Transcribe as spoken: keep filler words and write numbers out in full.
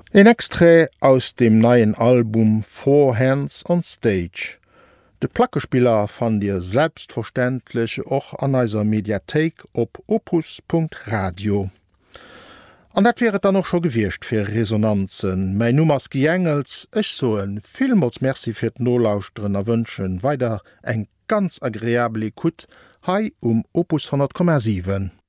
Ein Extré aus dem neien Album Four Hands on Stage. De Plackespieler fan Dir selbstverständlich och an eiser Mediathek op opus Punkt radio. An dat wäret dann noch schon gewircht fir Resonanzen. Mei Nummers Giengels, ech so en Filmots Merci fir d' Nolauusren erwënschen, weider eng ganz agréable Kut, hai um Opus hundert Komma sieben.